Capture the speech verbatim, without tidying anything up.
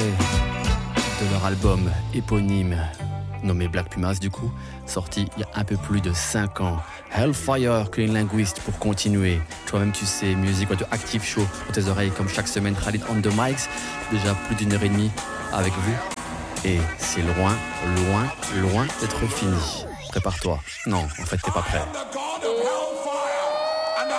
extrait de leur album éponyme, nommé Black Pumas du coup, sorti il y a un peu plus de cinq ans. Hellfire, Clean Linguist pour continuer. Toi-même tu sais, Music Radio Active Show pour tes oreilles comme chaque semaine, Khalid on the mics, déjà plus d'une heure et demie avec vous. Et c'est loin, loin, loin d'être fini. Prépare-toi. Non, en fait t'es pas prêt.